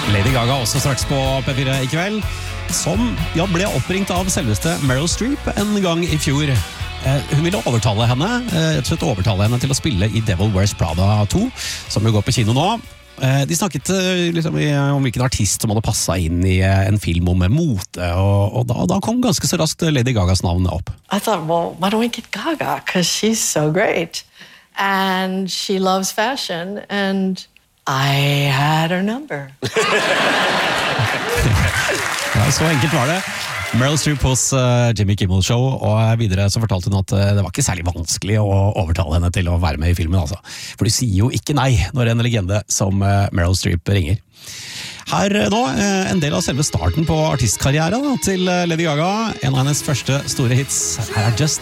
Lady Gaga også straks på P4 i kveld, som ble oppringt av selveste Meryl Streep en gang i fjor. Hun ville overtale henne til å spille i Devil Wears Prada 2, som jo går på kino nå. De snakket om hvilken artist som hadde passet inn i en film om mote, og da kom ganske så raskt Lady Gagas navn opp. I thought, well, why don't we get Gaga? Because she's so great. And she loves fashion, and I had her number. Ja, så enkelt var det. Meryl Streep hos Jimmy Kimmel Show, og videre så fortalte hun at det var ikke særlig vanskelig å overtale henne til å være med i filmen, altså. For du sier jo ikke nei når en legende som Meryl Streep ringer. Her nå, en del av selve starten på artistkarrieren til Lady Gaga, en av hennes første store hits. Her er Just